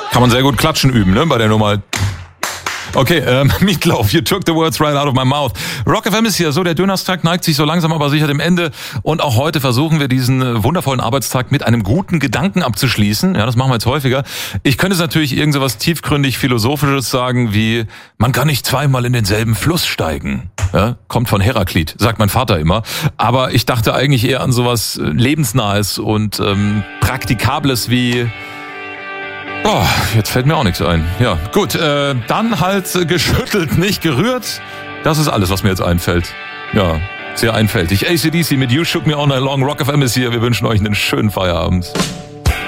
Kann man sehr gut klatschen üben, ne, bei der Nummer. Okay, Meatloaf, you took the words right out of my mouth. Rock FM ist hier so, der Dönerstag neigt sich so langsam aber sicher dem Ende. Und auch heute versuchen wir diesen wundervollen Arbeitstag mit einem guten Gedanken abzuschließen. Ja, das machen wir jetzt häufiger. Ich könnte es natürlich irgend so was tiefgründig Philosophisches sagen wie, man kann nicht zweimal in denselben Fluss steigen. Ja, kommt von Heraklit, sagt mein Vater immer. Aber ich dachte eigentlich eher an sowas Lebensnahes und Praktikables wie... Oh, jetzt fällt mir auch nichts ein. Ja, gut, dann halt geschüttelt, nicht gerührt. Das ist alles, was mir jetzt einfällt. Ja, sehr einfältig. AC/DC mit You Shook Me All Night Long. Rock FM ist hier. Wir wünschen euch einen schönen Feierabend.